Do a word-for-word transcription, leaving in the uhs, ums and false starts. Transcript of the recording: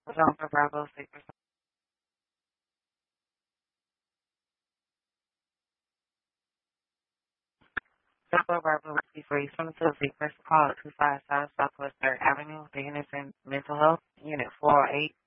John for Bravo six percent. Bravo Bravo Whiskey for East Twenty Two Secrets. Call at two five five Southwest Third Avenue, Dignity Mental Health, Unit four oh eight.